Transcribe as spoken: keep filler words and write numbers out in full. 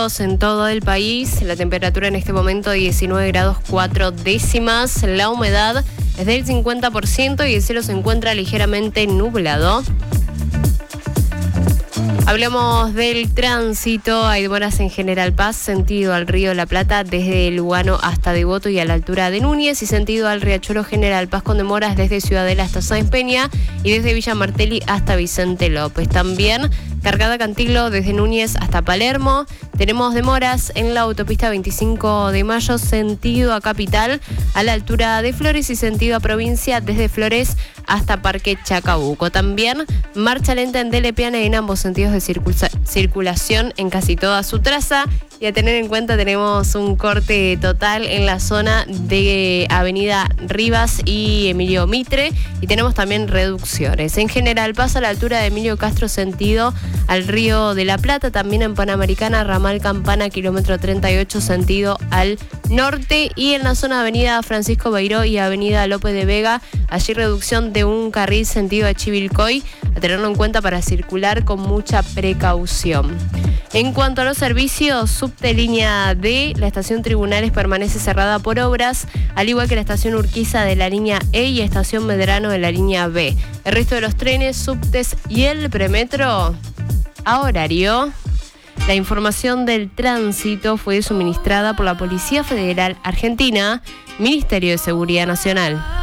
En todo el país, la temperatura en este momento diecinueve grados cuatro décimas, la humedad es del cincuenta por ciento y el cielo se encuentra ligeramente nublado. Hablemos del tránsito. Hay demoras en General Paz, sentido al Río de la Plata, desde Lugano hasta Devoto y a la altura de Núñez, y sentido al Riachuelo General Paz con demoras desde Ciudadela hasta Sáenz Peña y desde Villa Martelli hasta Vicente López. También Cargada Cantillo desde Núñez hasta Palermo. Tenemos demoras en la autopista veinticinco de mayo, sentido a Capital, a la altura de Flores, y sentido a Provincia desde Flores hasta Parque Chacabuco. También marcha lenta en Delepiana en ambos sentidos de circula- circulación en casi toda su traza. Y a tener en cuenta, tenemos un corte total en la zona de Avenida Rivas y Emilio Mitre, y tenemos también reducciones. En General Paz, a la altura de Emilio Castro, sentido al Río de la Plata. También en Panamericana, ramal Campana, kilómetro treinta y ocho, sentido al norte. Y en la zona de Avenida Francisco Beiró y Avenida López de Vega, allí reducción de un carril sentido a Chivilcoy, a tenerlo en cuenta para circular con mucha precaución. En cuanto a los servicios, subte línea D, la estación Tribunales permanece cerrada por obras, al igual que la estación Urquiza de la línea E y estación Medrano de la línea B. El resto de los trenes, subtes y el premetro a horario. La información del tránsito fue suministrada por la Policía Federal Argentina, Ministerio de Seguridad Nacional.